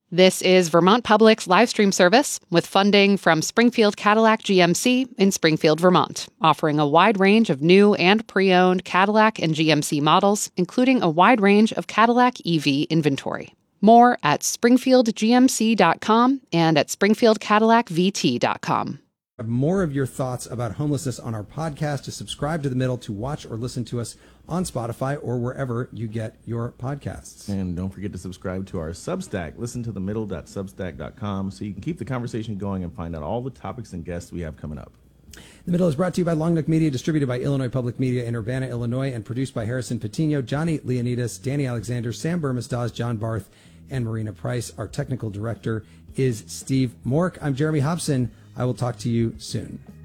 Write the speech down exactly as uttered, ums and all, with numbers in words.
This is Vermont Public's live stream service with funding from Springfield Cadillac G M C in Springfield, Vermont, offering a wide range of new and pre-owned Cadillac and G M C models, including a wide range of Cadillac E V inventory. More at springfield g m c dot com and at springfield cadillac v t dot com. Have more of your thoughts about homelessness on our podcast. To subscribe to The Middle, to watch or listen to us on Spotify or wherever you get your podcasts. And don't forget to subscribe to our Substack, listen to the middle dot substack dot com, so you can keep the conversation going and find out all the topics and guests we have coming up. The Middle is brought to you by Long Neck Media, distributed by Illinois Public Media in Urbana, Illinois, and produced by Harrison Patino, Johnny Leonidas, Danny Alexander, Sam Burmistaz, John Barth, and Marina Price. Our technical director is Steve Mork. I'm Jeremy Hobson. I will talk to you soon.